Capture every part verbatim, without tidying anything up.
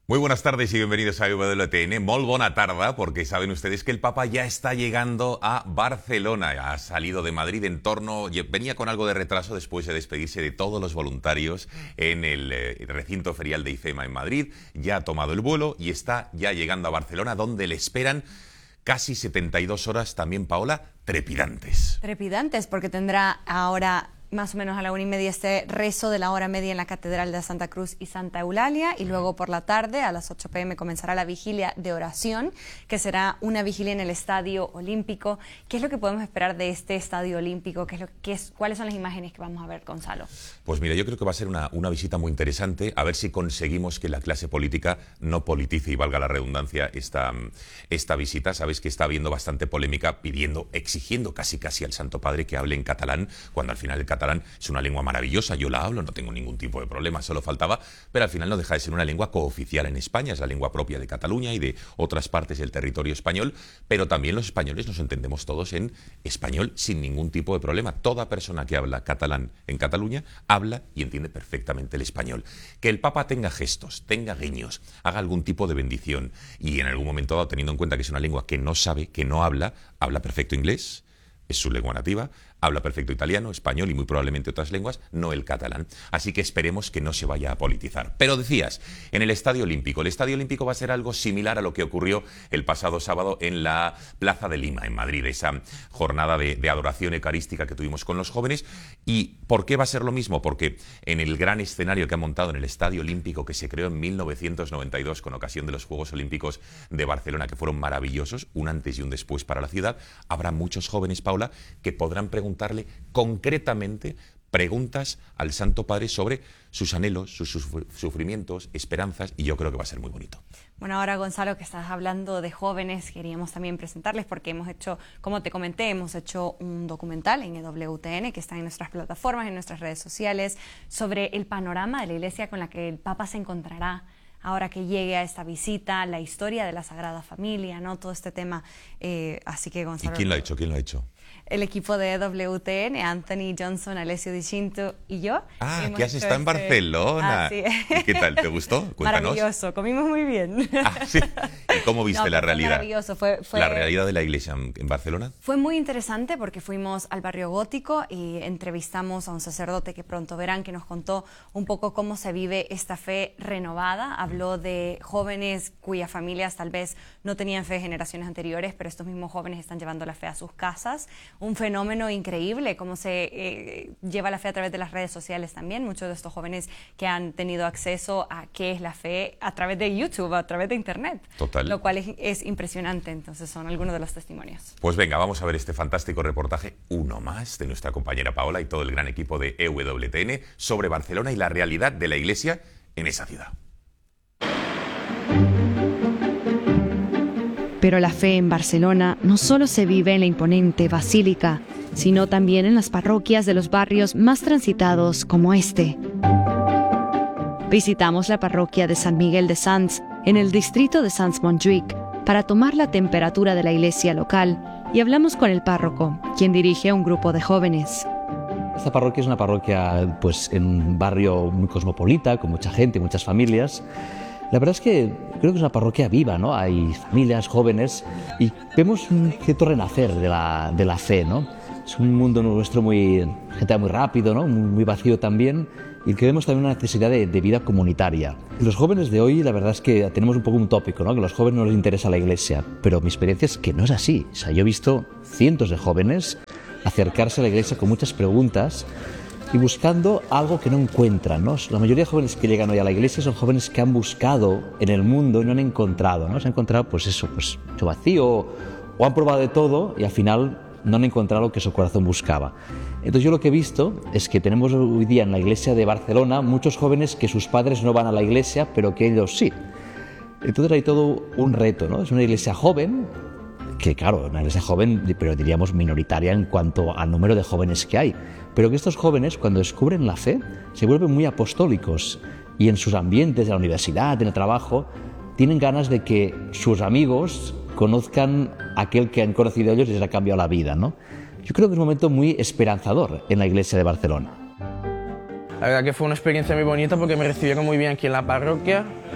Muy buenas tardes y bienvenidos a E W T N. Molt bona tarda, porque saben ustedes que el Papa ya está llegando a Barcelona. Ha salido de Madrid en torno... Venía con algo de retraso después de despedirse de todos los voluntarios en el eh, recinto ferial de IFEMA en Madrid. Ya ha tomado el vuelo y está ya llegando a Barcelona, donde le esperan casi setenta y dos horas también, Paola, trepidantes. Trepidantes, porque tendrá ahora... más o menos a la una y media este rezo de la hora media en la Catedral de Santa Cruz y Santa Eulalia, y luego por la tarde a las ocho p m comenzará la vigilia de oración, que será una vigilia en el Estadio Olímpico. ¿Qué es lo que podemos esperar de este Estadio Olímpico? ¿Qué es lo, qué es, ¿Cuáles son las imágenes que vamos a ver, Gonzalo? Pues mira, yo creo que va a ser una, una visita muy interesante, a ver si conseguimos que la clase política no politice, y valga la redundancia, esta, esta visita. Sabéis que está habiendo bastante polémica pidiendo, exigiendo casi casi al Santo Padre que hable en catalán, cuando al final el catalán es una lengua maravillosa, yo la hablo, no tengo ningún tipo de problema, solo faltaba, pero al final no deja de ser una lengua cooficial en España, es la lengua propia de Cataluña y de otras partes del territorio español, pero también los españoles nos entendemos todos en español sin ningún tipo de problema. Toda persona que habla catalán en Cataluña habla y entiende perfectamente el español. Que el Papa tenga gestos, tenga guiños, haga algún tipo de bendición y en algún momento dado, teniendo en cuenta que es una lengua que no sabe, que no habla, habla perfecto inglés, es su lengua nativa, habla perfecto italiano, español y muy probablemente otras lenguas, no el catalán. Así que esperemos que no se vaya a politizar. Pero decías, en el Estadio Olímpico. El Estadio Olímpico va a ser algo similar a lo que ocurrió el pasado sábado en la Plaza de Lima, en Madrid, esa jornada de, de adoración eucarística que tuvimos con los jóvenes. ¿Y por qué va a ser lo mismo? Porque en el gran escenario que ha montado en el Estadio Olímpico, que se creó en mil novecientos noventa y dos con ocasión de los Juegos Olímpicos de Barcelona, que fueron maravillosos, un antes y un después para la ciudad, habrá muchos jóvenes, Paula, que podrán preguntarle concretamente preguntas al Santo Padre sobre sus anhelos, sus sufrimientos, esperanzas, y yo creo que va a ser muy bonito. Bueno, ahora, Gonzalo, que estás hablando de jóvenes, queríamos también presentarles, porque hemos hecho, como te comenté, hemos hecho un documental en E W T N que está en nuestras plataformas, en nuestras redes sociales, sobre el panorama de la iglesia con la que el Papa se encontrará ahora que llegue a esta visita, la historia de la Sagrada Familia, ¿no? Todo este tema. Eh, así que, Gonzalo... ¿Y quién lo ha hecho? ¿Quién lo ha hecho? El equipo de E W T N, Anthony Johnson, Alessio Di Cinto y yo. Ah, que has estado en Barcelona. Ah, sí. ¿Y qué tal? ¿Te gustó? Cuéntanos. Maravilloso, comimos muy bien. Ah, sí. ¿Y cómo viste no, la fue realidad? Maravilloso. Fue, fue, ¿La realidad de la iglesia en Barcelona? Fue muy interesante porque fuimos al barrio gótico y entrevistamos a un sacerdote que pronto verán, que nos contó un poco cómo se vive esta fe renovada. Habló de jóvenes cuyas familias tal vez no tenían fe de generaciones anteriores, pero estos mismos jóvenes están llevando la fe a sus casas. Un fenómeno increíble, cómo se eh, lleva la fe a través de las redes sociales también. Muchos de estos jóvenes que han tenido acceso a qué es la fe a través de YouTube, a través de Internet. Total. Lo cual es, es impresionante. Entonces son algunos de los testimonios. Pues venga, vamos a ver este fantástico reportaje, uno más, de nuestra compañera Paola y todo el gran equipo de E W T N sobre Barcelona y la realidad de la iglesia en esa ciudad. Pero la fe en Barcelona no solo se vive en la imponente basílica, sino también en las parroquias de los barrios más transitados como este. Visitamos la parroquia de San Miguel de Sants, en el distrito de Sants-Montjuïc, para tomar la temperatura de la iglesia local y hablamos con el párroco, quien dirige un grupo de jóvenes. Esta parroquia es una parroquia pues, en un barrio muy cosmopolita, con mucha gente, muchas familias. La verdad es que creo que es una parroquia viva, ¿no? Hay familias, jóvenes, y vemos un cierto renacer de la, de la fe, ¿no? Es un mundo nuestro muy, gente muy rápido, ¿no? Muy, muy vacío también, y que vemos también una necesidad de, de vida comunitaria. Los jóvenes de hoy, la verdad es que tenemos un poco un tópico, ¿no? Que a los jóvenes no les interesa la iglesia, pero mi experiencia es que no es así. O sea, yo he visto cientos de jóvenes acercarse a la iglesia con muchas preguntas y buscando algo que no encuentran, ¿no? La mayoría de jóvenes que llegan hoy a la iglesia son jóvenes que han buscado en el mundo y no han encontrado, ¿no? Se han encontrado, pues eso, pues mucho vacío, o han probado de todo y al final no han encontrado lo que su corazón buscaba. Entonces yo lo que he visto es que tenemos hoy día en la iglesia de Barcelona muchos jóvenes que sus padres no van a la iglesia, pero que ellos sí. Entonces hay todo un reto, ¿no? Es una iglesia joven, que claro, una iglesia joven, pero diríamos minoritaria en cuanto al número de jóvenes que hay, pero que estos jóvenes, cuando descubren la fe, se vuelven muy apostólicos y en sus ambientes, en la universidad, en el trabajo, tienen ganas de que sus amigos conozcan a aquel que han conocido ellos y les ha cambiado la vida, ¿no? Yo creo que es un momento muy esperanzador en la iglesia de Barcelona. La verdad que fue una experiencia muy bonita porque me recibieron muy bien aquí en la parroquia.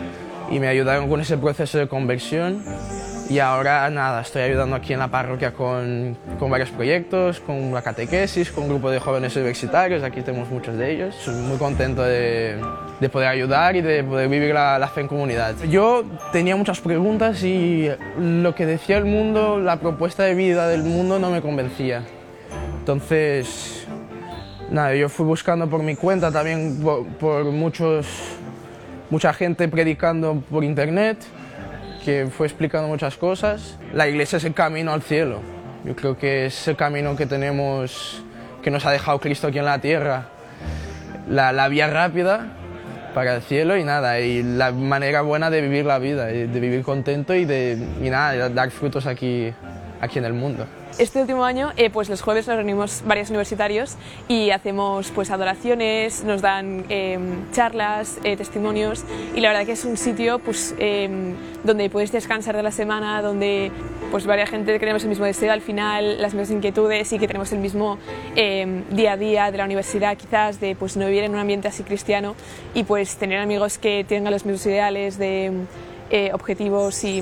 y me ayudaron con ese proceso de conversión. Y ahora nada, estoy ayudando aquí en la parroquia con, con varios proyectos, con la catequesis, con un grupo de jóvenes universitarios, aquí tenemos muchos de ellos. Estoy muy contento de, de poder ayudar y de poder vivir la, la fe en comunidad. Yo tenía muchas preguntas y lo que decía el mundo, la propuesta de vida del mundo no me convencía. Entonces, nada, yo fui buscando por mi cuenta, también por, por muchos, mucha gente predicando por internet, que fue explicando muchas cosas. La iglesia es el camino al cielo. Yo creo que es el camino que tenemos, que nos ha dejado Cristo aquí en la tierra. La, la vía rápida para el cielo y nada, y la manera buena de vivir la vida, de vivir contento y de y nada, de dar frutos aquí, aquí en el mundo. Este último año, eh, pues los jueves nos reunimos varios universitarios y hacemos pues adoraciones, nos dan eh, charlas, eh, testimonios, y la verdad que es un sitio pues, eh, donde puedes descansar de la semana, donde pues varias gente tenemos el mismo deseo al final, las mismas inquietudes y que tenemos el mismo eh, día a día de la universidad, quizás de pues no vivir en un ambiente así cristiano y pues tener amigos que tengan los mismos ideales de eh, objetivos y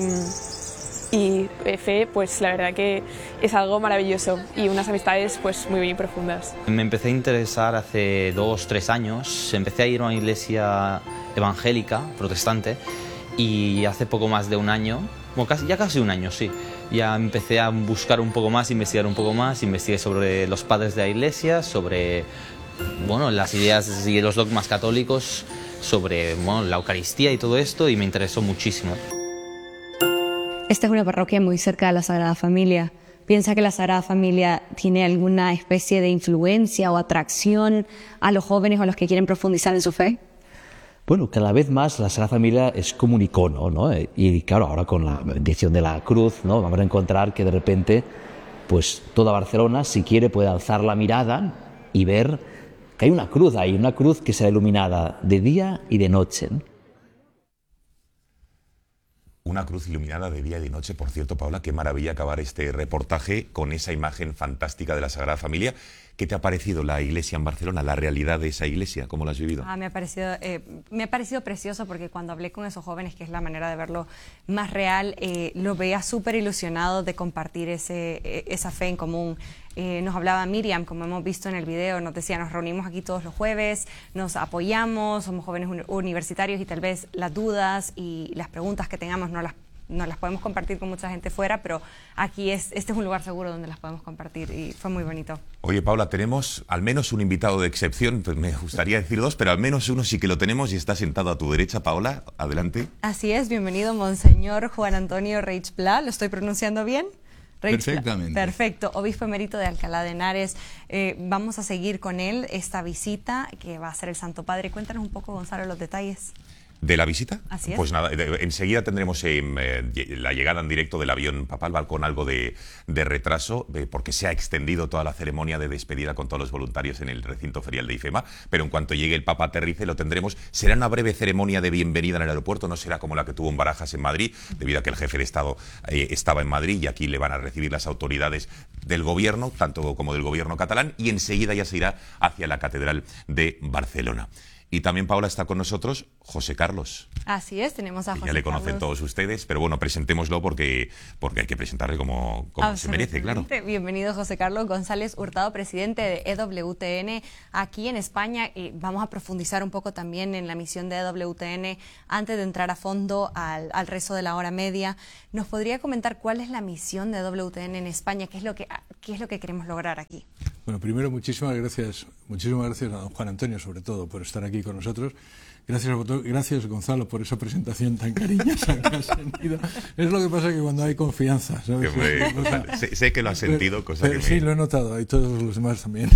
y fe, pues la verdad que es algo maravilloso y unas amistades pues muy bien profundas. Me empecé a interesar hace dos, tres años, empecé a ir a una iglesia evangélica, protestante, y hace poco más de un año, bueno, casi, ya casi un año, sí, ya empecé a buscar un poco más, investigar un poco más, investigué sobre los padres de la iglesia, sobre bueno, las ideas y los dogmas católicos, sobre bueno, la Eucaristía y todo esto, y me interesó muchísimo. Esta es una parroquia muy cerca de la Sagrada Familia. ¿Piensa que la Sagrada Familia tiene alguna especie de influencia o atracción a los jóvenes o a los que quieren profundizar en su fe? Bueno, cada vez más la Sagrada Familia es como un icono, ¿no? Y claro, ahora con la bendición de la cruz, ¿no? Vamos a encontrar que de repente, pues toda Barcelona, si quiere, puede alzar la mirada y ver que hay una cruz ahí, una cruz que será iluminada de día y de noche, ¿no? Una cruz iluminada de día y de noche. Por cierto, Paula, qué maravilla acabar este reportaje con esa imagen fantástica de la Sagrada Familia. ¿Qué te ha parecido la iglesia en Barcelona, la realidad de esa iglesia? ¿Cómo la has vivido? Ah, me ha parecido, eh, me ha parecido precioso porque cuando hablé con esos jóvenes, que es la manera de verlo más real, eh, lo veía súper ilusionado de compartir ese, eh, esa fe en común. Eh, nos hablaba Miriam, como hemos visto en el video, nos decía, nos reunimos aquí todos los jueves, nos apoyamos, somos jóvenes uni universitarios y tal vez las dudas y las preguntas que tengamos no las no las podemos compartir con mucha gente fuera, pero aquí es, este es un lugar seguro donde las podemos compartir y fue muy bonito. Oye, Paula, tenemos al menos un invitado de excepción, pues me gustaría decir dos, pero al menos uno sí que lo tenemos y está sentado a tu derecha. Paola, adelante. Así es, bienvenido Monseñor Juan Antonio Reig Pla, ¿lo estoy pronunciando bien? Reig Perfectamente. Pla. Perfecto, obispo emérito de Alcalá de Henares. Eh, vamos a seguir con él esta visita que va a hacer el Santo Padre. Cuéntanos un poco, Gonzalo, los detalles. ¿De la visita? Así es. Pues nada, enseguida tendremos eh, la llegada en directo del avión papal, va con algo de, de retraso, eh, porque se ha extendido toda la ceremonia de despedida con todos los voluntarios en el recinto ferial de IFEMA, pero en cuanto llegue el Papa aterrice lo tendremos. Será una breve ceremonia de bienvenida en el aeropuerto, no será como la que tuvo en Barajas en Madrid, debido a que el jefe de Estado eh, estaba en Madrid y aquí le van a recibir las autoridades del gobierno, tanto como del gobierno catalán, y enseguida ya se irá hacia la Catedral de Barcelona. Y también, Paula, está con nosotros José Carlos. Así es, tenemos a José Ya le conocen Carlos. todos ustedes, pero bueno, presentémoslo porque, porque hay que presentarle como, como se merece, claro. Bienvenido, José Carlos González Hurtado, presidente de E W T N aquí en España. Y vamos a profundizar un poco también en la misión de E W T N antes de entrar a fondo al, al rezo de la hora media. ¿Nos podría comentar cuál es la misión de E W T N en España? ¿Qué es lo que, qué es lo que queremos lograr aquí? Bueno, primero, muchísimas gracias, muchísimas gracias a don Juan Antonio, sobre todo, por estar aquí con nosotros. Gracias, gracias Gonzalo, por esa presentación tan cariñosa que has sentido. Es lo que pasa que cuando hay confianza, ¿sabes? Me, o sea, sé, sé que lo has sentido, cosa pero, que me... Sí, lo he notado, y todos los demás también.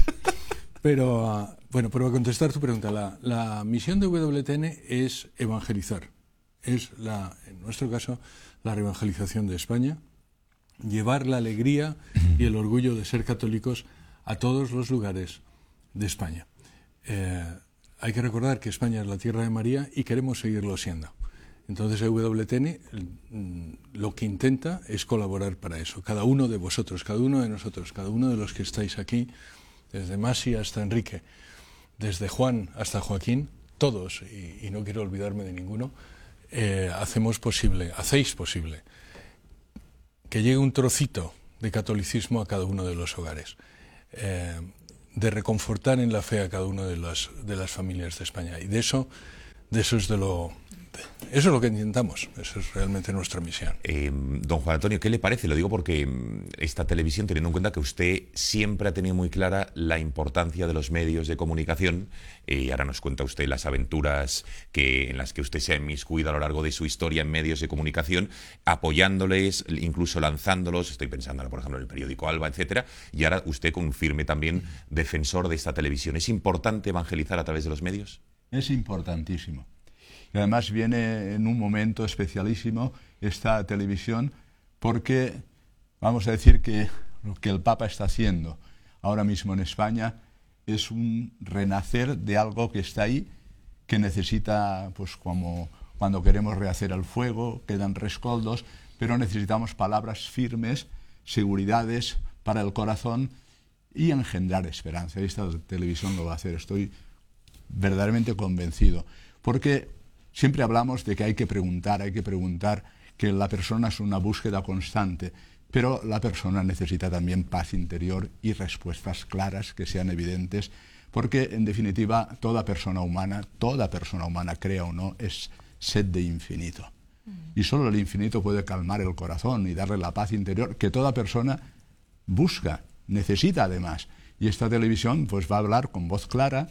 Pero, uh, bueno, para contestar tu pregunta, la, la misión de E W T N es evangelizar. Es, la, en nuestro caso, la reevangelización de España, llevar la alegría y el orgullo de ser católicos a todos los lugares de España. Eh, hay que recordar que España es la tierra de María y queremos seguirlo siendo. Entonces E W T N lo que intenta es colaborar para eso. Cada uno de vosotros, cada uno de nosotros, cada uno de los que estáis aquí, desde Masi hasta Enrique, desde Juan hasta Joaquín, todos, y, y no quiero olvidarme de ninguno, eh, hacemos posible, hacéis posible, que llegue un trocito de catolicismo a cada uno de los hogares, eh, de reconfortar en la fe a cada una de las, de las familias de España. Y de eso, de eso es de lo... Eso es lo que intentamos, eso es realmente nuestra misión. Eh, don Juan Antonio, ¿qué le parece? Lo digo porque esta televisión, teniendo en cuenta que usted siempre ha tenido muy clara la importancia de los medios de comunicación, eh, y ahora nos cuenta usted las aventuras que, en las que usted se ha inmiscuido a lo largo de su historia en medios de comunicación, apoyándoles, incluso lanzándolos, estoy pensando, por ejemplo, en el periódico Alba, etcétera, y ahora usted con un firme también defensor de esta televisión. ¿Es importante evangelizar a través de los medios? Es importantísimo. Y además viene en un momento especialísimo esta televisión porque vamos a decir que lo que el Papa está haciendo ahora mismo en España es un renacer de algo que está ahí, que necesita, pues como cuando queremos rehacer el fuego, quedan rescoldos, pero necesitamos palabras firmes, seguridades para el corazón y engendrar esperanza. Y esta televisión lo va a hacer, estoy verdaderamente convencido, porque siempre hablamos de que hay que preguntar, hay que preguntar, que la persona es una búsqueda constante, pero la persona necesita también paz interior y respuestas claras que sean evidentes, porque en definitiva toda persona humana, toda persona humana, crea o no, es sed de infinito. Y solo el infinito puede calmar el corazón y darle la paz interior que toda persona busca, necesita además. Y esta televisión pues va a hablar con voz clara,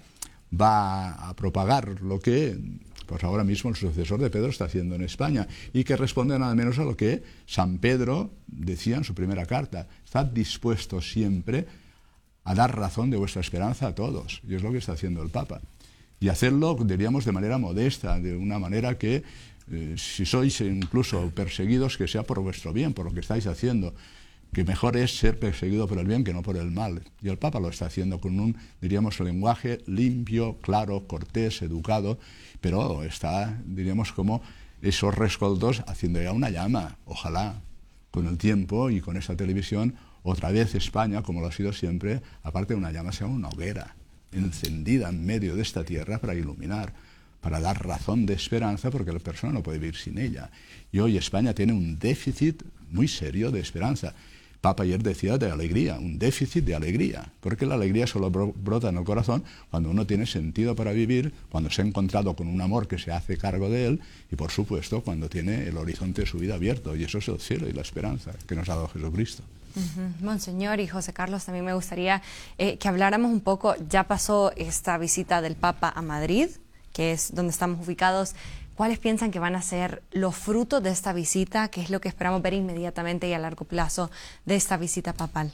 va a propagar lo que pues ahora mismo el sucesor de Pedro está haciendo en España y que responde nada menos a lo que San Pedro decía en su primera carta: estad dispuestos siempre a dar razón de vuestra esperanza a todos, y es lo que está haciendo el Papa, y hacerlo, diríamos, de manera modesta, de una manera que eh, si sois incluso perseguidos, que sea por vuestro bien, por lo que estáis haciendo, que mejor es ser perseguido por el bien que no por el mal. Y el Papa lo está haciendo con un, diríamos, lenguaje limpio, claro, cortés, educado, pero está, diríamos, como esos rescoldos haciendo ya una llama. Ojalá, con el tiempo y con esta televisión, otra vez España, como lo ha sido siempre, aparte de una llama, sea una hoguera encendida en medio de esta tierra para iluminar, para dar razón de esperanza, porque la persona no puede vivir sin ella. Y hoy España tiene un déficit muy serio de esperanza. Papa ayer decía de alegría, un déficit de alegría, porque la alegría solo brota en el corazón cuando uno tiene sentido para vivir, cuando se ha encontrado con un amor que se hace cargo de él y, por supuesto, cuando tiene el horizonte de su vida abierto, y eso es el cielo y la esperanza que nos ha dado Jesucristo. Uh-huh. Monseñor y José Carlos, también me gustaría eh, que habláramos un poco, ya pasó esta visita del Papa a Madrid, que es donde estamos ubicados. ¿Cuáles piensan que van a ser los frutos de esta visita? ¿Qué es lo que esperamos ver inmediatamente y a largo plazo de esta visita papal?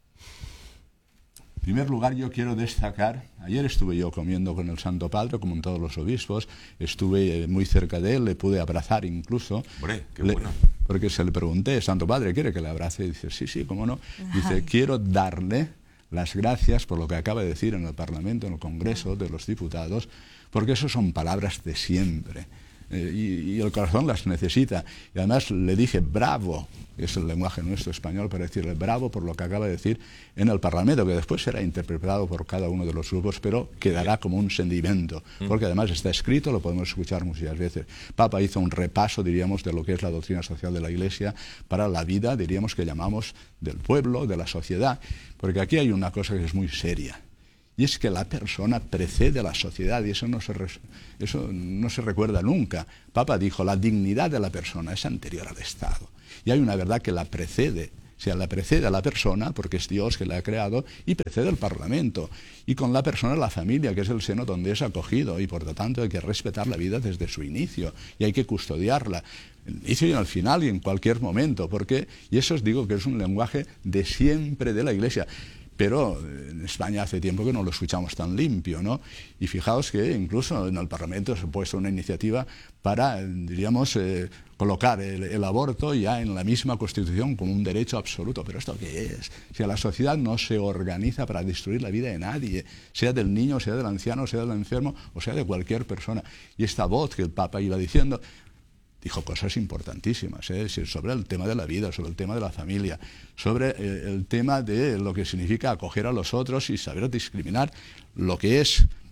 En primer lugar, yo quiero destacar, ayer estuve yo comiendo con el Santo Padre, como en todos los obispos, estuve muy cerca de él, le pude abrazar incluso. Hombre, qué le, bueno. Porque se le pregunté, Santo Padre, ¿quiere que le abrace? Y dice, sí, sí, cómo no. Dice, Ay. quiero darle las gracias por lo que acaba de decir en el Parlamento, en el Congreso de los Diputados, porque eso son palabras de siempre. Eh, y, y el corazón las necesita. Y además le dije bravo, es el lenguaje nuestro español para decirle bravo por lo que acaba de decir en el Parlamento, que después será interpretado por cada uno de los grupos, pero quedará como un sentimiento, porque además está escrito, lo podemos escuchar muchas veces. Papa hizo un repaso, diríamos, de lo que es la doctrina social de la Iglesia para la vida, diríamos, que llamamos del pueblo, de la sociedad, porque aquí hay una cosa que es muy seria. Y es que la persona precede a la sociedad, y eso no se, eso no se recuerda nunca. Papa dijo, la dignidad de la persona es anterior al Estado. Y hay una verdad que la precede. O sea, la precede a la persona, porque es Dios que la ha creado, y precede al Parlamento. Y con la persona la familia, que es el seno donde es acogido, y por lo tanto hay que respetar la vida desde su inicio, y hay que custodiarla. En el inicio y al final y en cualquier momento, porque, y eso os digo que es un lenguaje de siempre de la Iglesia. Pero en España hace tiempo que no lo escuchamos tan limpio, ¿no? Y fijaos que incluso en el Parlamento se ha puesto una iniciativa para, diríamos, eh, colocar el, el aborto ya en la misma Constitución como un derecho absoluto. ¿Pero esto qué es? Si la sociedad no se organiza para destruir la vida de nadie, sea del niño, sea del anciano, sea del enfermo, o sea de cualquier persona. Y esta voz que el Papa iba diciendo, dijo cosas importantísimas, ¿eh? Sobre el tema de la vida, sobre el tema de la familia, sobre el, el tema de lo que significa acoger a los otros y saber discriminar lo que es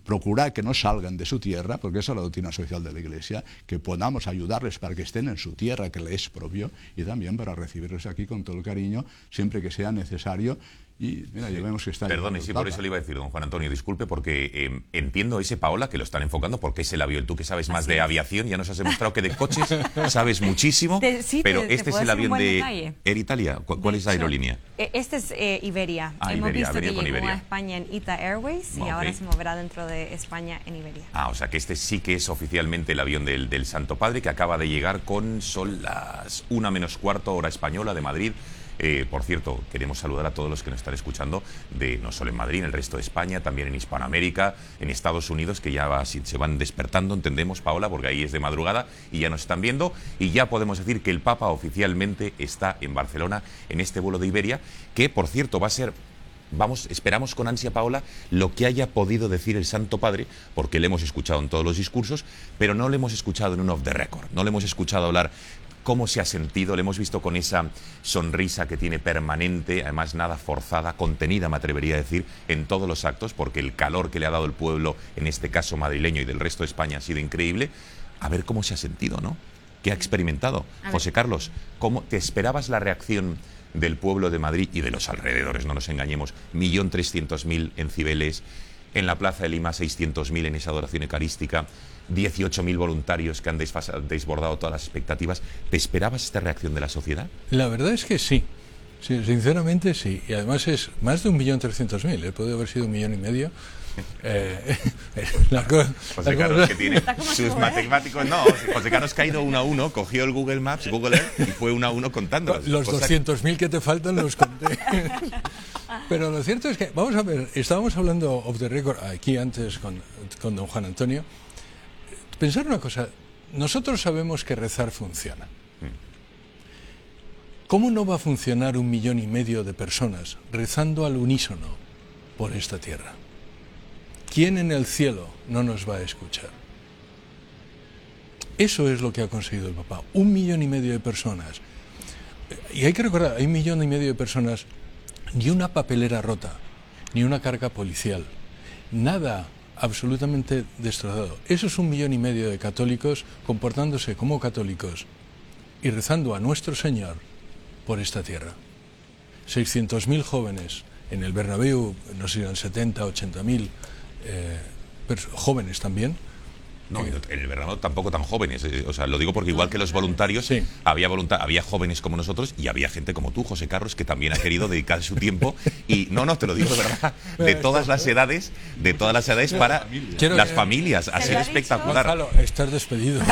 procurar que no salgan de su tierra, porque esa es la doctrina social de la Iglesia, que podamos ayudarles para que estén en su tierra, que les es propio, y también para recibirles aquí con todo el cariño, siempre que sea necesario. Y mira, ya vemos que está... Perdone, sí, por eso le iba a decir, don Juan Antonio, disculpe, porque eh, entiendo ese, Paola, que lo están enfocando, porque es el avión. Tú que sabes más Así de es. aviación, ya nos has demostrado que de coches sabes muchísimo, Te- sí, pero te- te este es puedo el decir un avión buen de detalle. Air Italia. ¿Cu- ¿Cuál De es la hecho, aerolínea? eh, Este es eh, Iberia. Ah, Hemos Iberia, visto venía que con llegó Iberia. a España en Ita Airways y Ah, ahora ok. se moverá dentro de España en Iberia. Ah, o sea que este sí que es oficialmente el avión del, del Santo Padre, que acaba de llegar con, son las una menos cuarto hora española de Madrid. Eh, por cierto, queremos saludar a todos los que nos están escuchando, de no solo en Madrid, en el resto de España, también en Hispanoamérica, en Estados Unidos, que ya va, se van despertando, entendemos, Paola, porque ahí es de madrugada y ya nos están viendo. Y ya podemos decir que el Papa oficialmente está en Barcelona en este vuelo de Iberia, que, por cierto, va a ser... Vamos, esperamos con ansia, Paola, lo que haya podido decir el Santo Padre, porque le hemos escuchado en todos los discursos, pero no le hemos escuchado en un off the record, no le hemos escuchado hablar cómo se ha sentido, le hemos visto con esa sonrisa que tiene permanente, además nada forzada, contenida, me atrevería a decir, en todos los actos, porque el calor que le ha dado el pueblo, en este caso madrileño y del resto de España, ha sido increíble. A ver cómo se ha sentido, ¿no? ¿Qué ha experimentado? José Carlos, ¿cómo te esperabas la reacción del pueblo de Madrid y de los alrededores, no nos engañemos? un millón trescientos mil en Cibeles, en la Plaza de Lima seiscientos mil en esa adoración eucarística, dieciocho mil voluntarios que han desfasa- desbordado todas las expectativas. ¿Te esperabas esta reacción de la sociedad? La verdad es que sí. Sí, sinceramente sí. Y además es más de un millón trescientos mil. ¿eh? Puede haber sido un millón y medio. Eh, la co- José la Carlos, cosa- que tiene sus matemáticos, no, José Carlos ha ido uno a uno, cogió el Google Maps, Google Earth, y fue uno a uno contando. Los doscientos mil que te faltan los conté. Pero lo cierto es que, vamos a ver, estábamos hablando off the record aquí antes con, con don Juan Antonio. Pensar una cosa, nosotros sabemos que rezar funciona. ¿Cómo no va a funcionar un millón y medio de personas rezando al unísono por esta tierra? ¿Quién en el cielo no nos va a escuchar? Eso es lo que ha conseguido el Papa. Un millón y medio de personas. Y hay que recordar, hay un millón y medio de personas, ni una papelera rota, ni una carga policial, nada absolutamente destrozado. Eso es un millón y medio de católicos comportándose como católicos y rezando a nuestro Señor por esta tierra. seiscientos mil jóvenes en el Bernabéu, no sé si eran setenta, ochenta mil eh, jóvenes también. No, en el Bernabéu tampoco tan jóvenes, eh, o sea, lo digo porque igual que los voluntarios, Sí. había volunta- había jóvenes como nosotros y había gente como tú, José Carlos, que también ha querido dedicar su tiempo y, no, no, te lo digo de verdad, de todas las edades, de todas las edades para Quiero las que- familias, a Se ser lo ha dicho. espectacular. Gonzalo, estás despedido.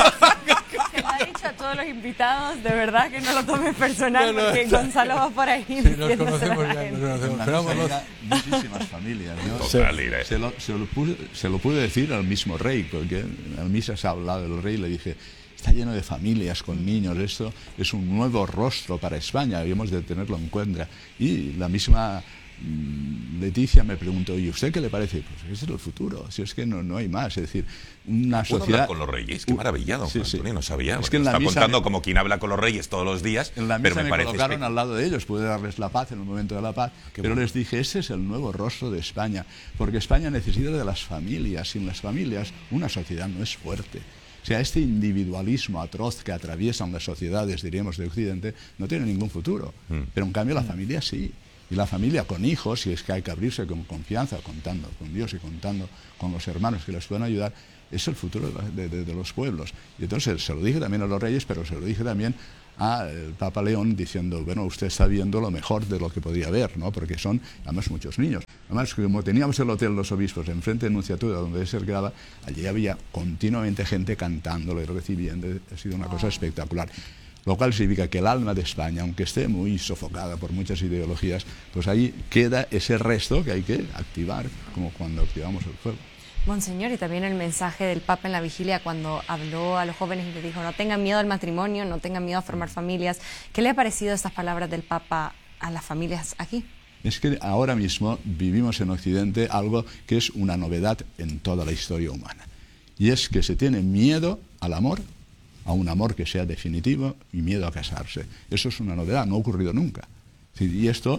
Se lo ha dicho a todos los invitados, de verdad que no lo tomes personal, No, no, porque está- Gonzalo va por ahí. Sí, nos diciéndoselo conocemos a la ya, gente. nos conocemos. En la Pero vamos, misa no- había muchísimas familias, ¿no? Total, iré. Se lo, se, lo pude, se lo pude decir al mismo rey, porque en la misa se ha hablado del rey, le dije, está lleno de familias con niños, esto es un nuevo rostro para España, debemos de tenerlo en cuenta. Y la misma mm, Leticia me preguntó, ¿y usted qué le parece? Pues ese es el futuro, si es que no, no hay más, es decir, una ¿Puedo sociedad... hablar con los reyes? Qué maravillado, Sí, Juan sí. Antonio, no sabía. Es que en Bueno, la está misa contando me- como quien habla con los reyes todos los días, En la pero misa me me, parece colocaron espe- al lado de ellos, pude darles la paz en el momento de la paz, pero bueno. les dije, ese es el nuevo rostro de España, porque España necesita de las familias, sin las familias una sociedad no es fuerte. O sea, este individualismo atroz que atraviesan las sociedades, diríamos, de Occidente, no tiene ningún futuro, pero en cambio la familia sí. Y la familia con hijos, si es que hay que abrirse con confianza, contando con Dios y contando con los hermanos que les pueden ayudar, es el futuro de, la- de- de- de los pueblos. Y entonces se lo dije también a los reyes, pero se lo dije también al Papa León, diciendo, bueno, usted está viendo lo mejor de lo que podía ver, ¿no? Porque son, además, muchos niños. Además, como teníamos el Hotel Los Obispos enfrente de Nunciatura, donde él se quedaba, allí había continuamente gente cantándolo y recibiendo. Ha sido una cosa espectacular. Lo cual significa que el alma de España, aunque esté muy sofocada por muchas ideologías, pues ahí queda ese resto que hay que activar, como cuando activamos el fuego. Monseñor, y también el mensaje del Papa en la vigilia cuando habló a los jóvenes y les dijo, no tengan miedo al matrimonio, no tengan miedo a formar familias. ¿Qué le ha parecido estas palabras del Papa a las familias aquí? Es que ahora mismo vivimos en Occidente algo que es una novedad en toda la historia humana. Y es que se tiene miedo al amor, a un amor que sea definitivo, y miedo a casarse. Eso es una novedad, no ha ocurrido nunca. Y esto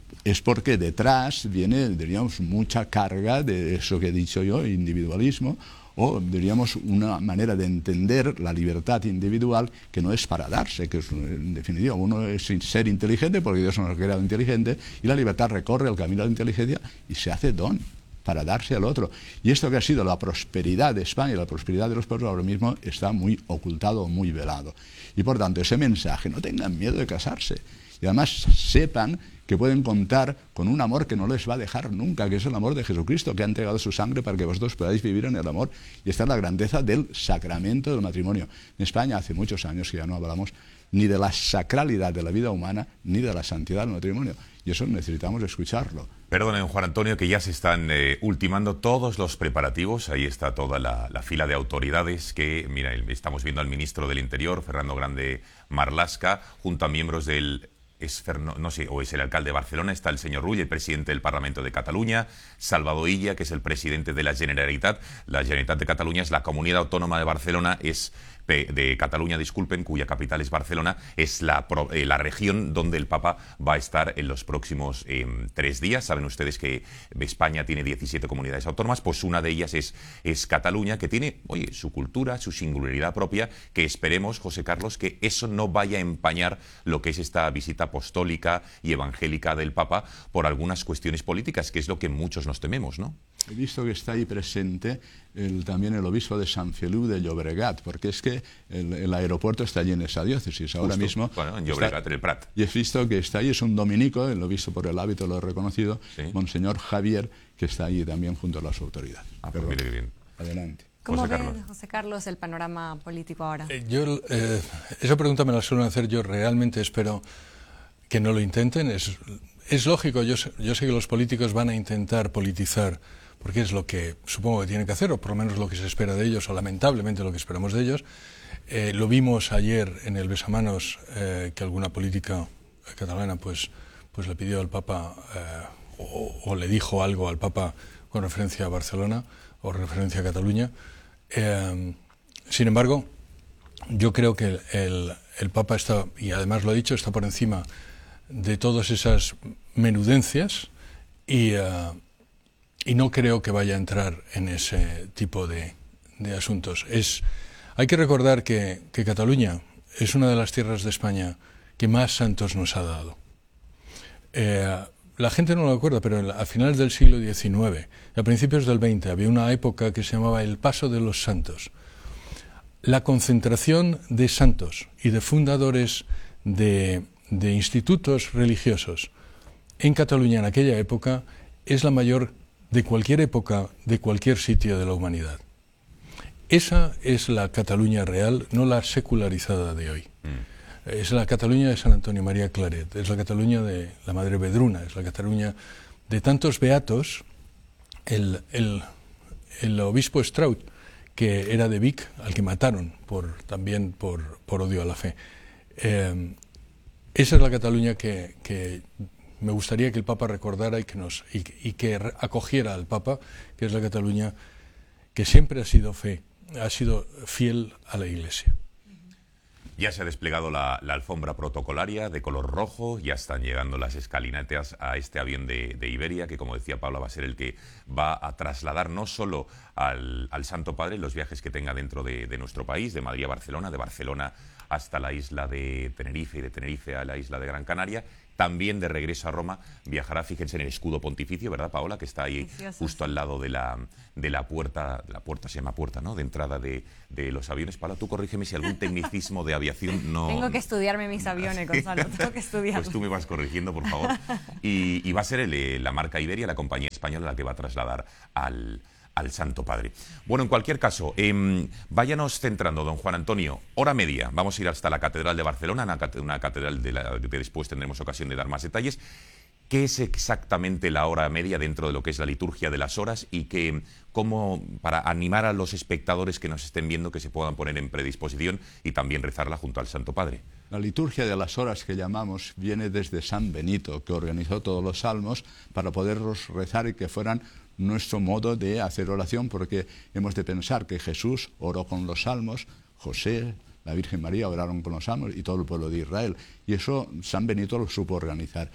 es porque detrás viene, diríamos, mucha carga de eso que he dicho yo, individualismo, o diríamos una manera de entender la libertad individual que no es para darse, que es, en definitiva uno es ser inteligente porque Dios nos ha creado inteligente, y la libertad recorre el camino de la inteligencia y se hace don para darse al otro. Y esto que ha sido la prosperidad de España y la prosperidad de los pueblos ahora mismo está muy ocultado, muy velado. Y por tanto ese mensaje, no tengan miedo de casarse, y además sepan que pueden contar con un amor que no les va a dejar nunca, que es el amor de Jesucristo, que ha entregado su sangre para que vosotros podáis vivir en el amor. Y esta es la grandeza del sacramento del matrimonio. En España hace muchos años que ya no hablamos ni de la sacralidad de la vida humana, ni de la santidad del matrimonio. Y eso necesitamos escucharlo. Perdonen, Juan Antonio, que ya se están eh, ultimando todos los preparativos. Ahí está toda la, la fila de autoridades que, mira, estamos viendo al ministro del Interior, Fernando Grande Marlaska, junto a miembros del... Es, no sé, o es el alcalde de Barcelona, está el señor Rull, el presidente del Parlamento de Cataluña, Salvador Illa, que es el presidente de la Generalitat. La Generalitat de Cataluña es la comunidad autónoma de Barcelona, es de Cataluña, disculpen, cuya capital es Barcelona, es la, eh, la región donde el Papa va a estar en los próximos eh, tres días. Saben ustedes que España tiene diecisiete comunidades autónomas, pues una de ellas es, es Cataluña, que tiene, oye, su cultura, su singularidad propia, que esperemos, José Carlos, que eso no vaya a empañar lo que es esta visita apostólica y evangélica del Papa por algunas cuestiones políticas, que es lo que muchos nos tememos, ¿no? He visto que está ahí presente el, también el obispo de Sant Feliu de Llobregat, porque es que el, el aeropuerto está allí en esa diócesis ahora Justo, mismo. Bueno, en Llobregat, está, en el Prat. Y he visto que está ahí, es un dominico, lo he visto por el hábito, lo he reconocido, sí. Monseñor Javier, que está allí también junto a las autoridades. Ah, pues mire qué bien. Adelante. ¿Cómo José ve, Carlos. José Carlos, el panorama político ahora? Eh, yo, eh, esa pregunta me la suelen hacer, yo realmente espero que no lo intenten. Es, es lógico, yo, yo sé que los políticos van a intentar politizar, porque es lo que supongo que tienen que hacer, o por lo menos lo que se espera de ellos, o lamentablemente lo que esperamos de ellos. Eh, lo vimos ayer en el besamanos, eh, que alguna política catalana pues, pues le pidió al Papa, eh, o, o le dijo algo al Papa con referencia a Barcelona, o referencia a Cataluña. Eh, sin embargo, yo creo que el, el, el Papa está, y además lo ha dicho, está por encima de todas esas menudencias, y... Uh, Y no creo que vaya a entrar en ese tipo de, de asuntos. Es, hay que recordar que, que Cataluña es una de las tierras de España que más santos nos ha dado. Eh, la gente no lo recuerda, pero a finales del siglo diecinueve, a principios del veinte, había una época que se llamaba el Paso de los Santos. La concentración de santos y de fundadores de, de institutos religiosos en Cataluña en aquella época es la mayor de cualquier época, de cualquier sitio de la humanidad. Esa es la Cataluña real, no la secularizada de hoy. Mm. Es la Cataluña de San Antonio María Claret, es la Cataluña de la Madre Vedruna, es la Cataluña de tantos beatos. El, el, el obispo Straut, que era de Vic, al que mataron por, también por, por odio a la fe. Eh, esa es la Cataluña que... que me gustaría que el Papa recordara y que, nos, y, y que acogiera al Papa, que es la Cataluña que siempre ha sido fe, ha sido fiel a la Iglesia. Ya se ha desplegado la, la alfombra protocolaria de color rojo, ya están llegando las escalinatas a este avión de, de Iberia, que como decía Paula va a ser el que va a trasladar no solo al, al Santo Padre los viajes que tenga dentro de, de nuestro país, de Madrid a Barcelona, de Barcelona hasta la isla de Tenerife y de Tenerife a la isla de Gran Canaria. También de regreso a Roma viajará, fíjense en el escudo pontificio, ¿verdad, Paola? Que está ahí Precioso, justo sí. al lado de la, de la puerta, la puerta se llama puerta, ¿no? De entrada de, de los aviones. Paola, tú corrígeme si algún tecnicismo de aviación no... Tengo que estudiarme mis aviones, Gonzalo, tengo que estudiarlos. Pues tú me vas corrigiendo, por favor. Y, y va a ser el, la marca Iberia, la compañía española, la que va a trasladar al... al Santo Padre. Bueno, en cualquier caso, eh, váyanos centrando, don Juan Antonio, hora media. Vamos a ir hasta la Catedral de Barcelona, una, una catedral de la que después tendremos ocasión de dar más detalles. ¿Qué es exactamente la hora media dentro de lo que es la liturgia de las horas y que, cómo, para animar a los espectadores que nos estén viendo, que se puedan poner en predisposición y también rezarla junto al Santo Padre? La liturgia de las horas que llamamos viene desde San Benito, que organizó todos los salmos para poderlos rezar y que fueran nuestro modo de hacer oración, porque hemos de pensar que Jesús oró con los salmos, José, la Virgen María oraron con los salmos y todo el pueblo de Israel. Y eso San Benito lo supo organizar.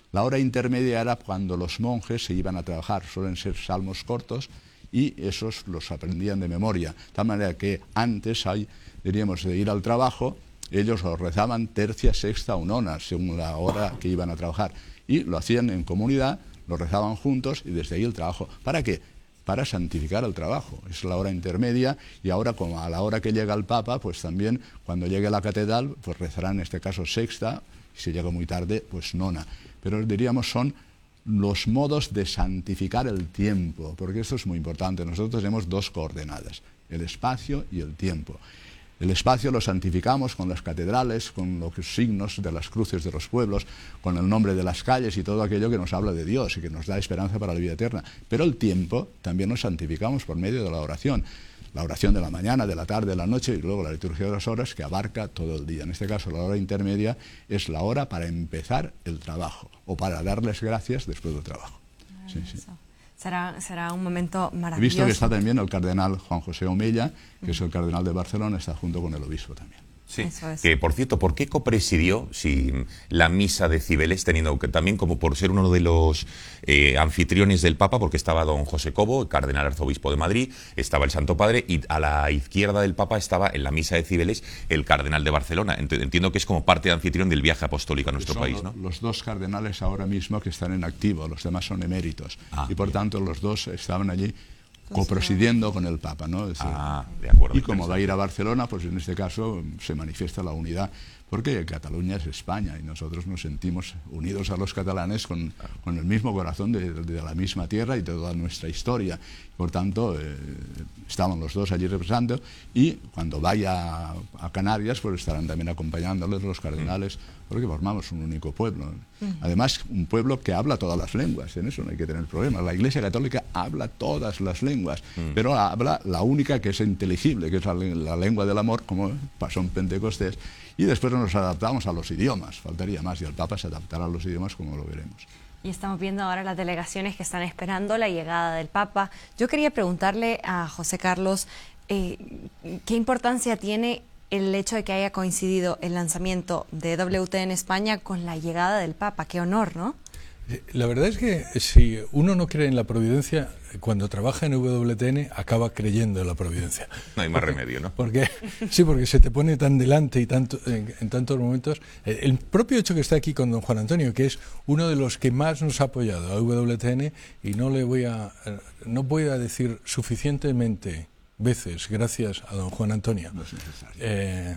La hora intermedia era cuando los monjes se iban a trabajar, suelen ser salmos cortos, y esos los aprendían de memoria. De tal manera que antes, hay, diríamos, de ir al trabajo, ellos los rezaban tercia, sexta o nona, según la hora que iban a trabajar. Y lo hacían en comunidad, lo rezaban juntos y desde ahí el trabajo. ¿Para qué? Para santificar el trabajo. Es la hora intermedia y ahora, como a la hora que llega el Papa, pues también cuando llegue a la catedral, pues rezarán en este caso sexta, y si llega muy tarde, pues nona. Pero diríamos son los modos de santificar el tiempo, porque esto es muy importante. Nosotros tenemos dos coordenadas, el espacio y el tiempo. El espacio lo santificamos con las catedrales, con los signos de las cruces de los pueblos, con el nombre de las calles y todo aquello que nos habla de Dios y que nos da esperanza para la vida eterna. Pero el tiempo también lo santificamos por medio de la oración. La oración de la mañana, de la tarde, de la noche y luego la liturgia de las horas que abarca todo el día. En este caso, la hora intermedia es la hora para empezar el trabajo o para darles gracias después del trabajo. Sí, sí. Será, será un momento maravilloso. He visto que está también el cardenal Juan José Omella, que es el cardenal de Barcelona, está junto con el obispo también. Sí, que por cierto, ¿por qué copresidió si la misa de Cibeles, teniendo que también como por ser uno de los eh, anfitriones del Papa, porque estaba don José Cobo, el cardenal arzobispo de Madrid, estaba el Santo Padre, y a la izquierda del Papa estaba en la misa de Cibeles el cardenal de Barcelona? Entiendo que es como parte de anfitrión del viaje apostólico a nuestro Son país, ¿no? Los dos cardenales ahora mismo que están en activo, los demás son eméritos, ah, y por bien. tanto los dos estaban allí copresidiendo con el Papa, ¿no? Es decir, ah, de acuerdo. Y como va a ir a Barcelona, pues en este caso se manifiesta la unidad, porque Cataluña es España y nosotros nos sentimos unidos a los catalanes con, con el mismo corazón de, de la misma tierra y de toda nuestra historia. Por tanto, eh, estaban los dos allí representando, y cuando vaya a, a Canarias, pues estarán también acompañándoles los cardenales, porque formamos un único pueblo. Además, un pueblo que habla todas las lenguas, en eso no hay que tener problemas. La Iglesia Católica habla todas las lenguas, mm. pero habla la única que es inteligible, que es la, la lengua del amor, como pasó en Pentecostés, y después nos adaptamos a los idiomas, faltaría más, y el Papa se adaptará a los idiomas, como lo veremos. Y estamos viendo ahora las delegaciones que están esperando la llegada del Papa. Yo quería preguntarle a José Carlos, eh, ¿qué importancia tiene el hecho de que haya coincidido el lanzamiento de E W T en España con la llegada del Papa? Qué honor, ¿no? La verdad es que si uno no cree en la providencia, cuando trabaja en E W T N acaba creyendo en la providencia. No hay más remedio, ¿no? Porque, sí, porque se te pone tan delante y tanto, en, en tantos momentos. El propio hecho que está aquí con don Juan Antonio, que es uno de los que más nos ha apoyado a E W T N, y no le voy a, no voy a decir suficientemente veces gracias a don Juan Antonio. No es necesario. Eh,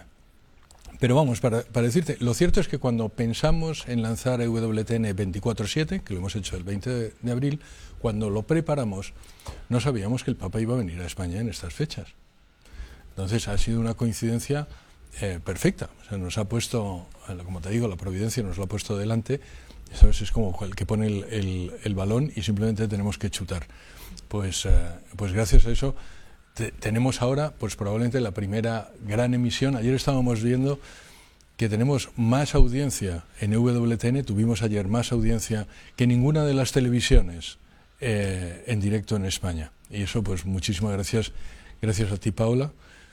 Pero vamos, para, para decirte, lo cierto es que cuando pensamos en lanzar E W T N veinticuatro siete, que lo hemos hecho el veinte de abril, cuando lo preparamos, no sabíamos que el Papa iba a venir a España en estas fechas. Entonces ha sido una coincidencia eh, perfecta. O sea, nos ha puesto, como te digo, la providencia nos lo ha puesto delante. ¿Sabes? Es como el que pone el, el, el balón y simplemente tenemos que chutar. Pues, eh, pues gracias a eso Te, tenemos ahora, pues probablemente la primera gran emisión. Ayer estábamos viendo que tenemos más audiencia en E W T N, tuvimos ayer más audiencia que ninguna de las televisiones eh, en directo en España. Y eso, pues muchísimas gracias, gracias a ti, Paula,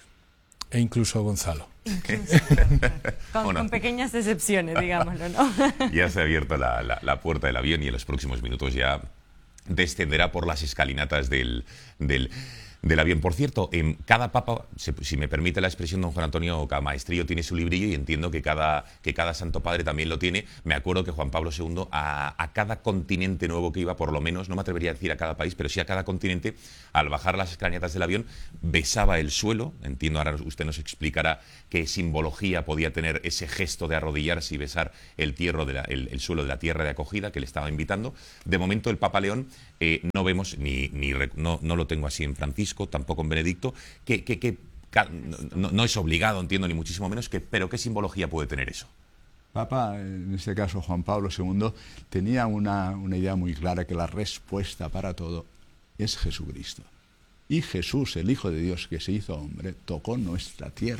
e incluso a Gonzalo. Incluso, con, bueno, con pequeñas excepciones, digámoslo, ¿no? Ya se ha abierto la, la, la puerta del avión y en los próximos minutos ya descenderá por las escalinatas del... del del avión. Por cierto, en cada papa, si me permite la expresión, don Juan Antonio, cada maestrillo tiene su librillo, y entiendo que cada, que cada Santo Padre también lo tiene. Me acuerdo que Juan Pablo segundo, a, a cada continente nuevo que iba, por lo menos, no me atrevería a decir a cada país, pero sí a cada continente, al bajar las escalinatas del avión, besaba el suelo. Entiendo, ahora usted nos explicará qué simbología podía tener ese gesto de arrodillarse y besar el, tierro de la, el, el suelo de la tierra de acogida que le estaba invitando. De momento, el Papa León eh, no vemos, ni, ni no, no lo tengo así en Francisco, tampoco en Benedicto, que, que, que no, no es obligado, entiendo, ni muchísimo menos, que, pero ¿qué simbología puede tener eso? Papa, en este caso Juan Pablo segundo, tenía una, una idea muy clara, que la respuesta para todo es Jesucristo. Y Jesús, el Hijo de Dios que se hizo hombre, tocó nuestra tierra.